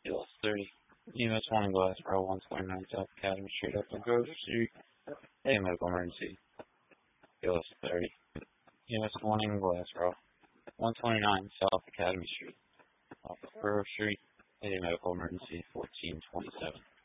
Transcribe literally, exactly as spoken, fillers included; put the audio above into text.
A L S thirty. E M S one in Glassboro, one twenty-nine South Academy Street, up on Grove Street. A medical emergency. A L S thirty. E M S one in Glassboro, one twenty-nine South Academy Street, off of Grove Street. A medical emergency, fourteen twenty-seven.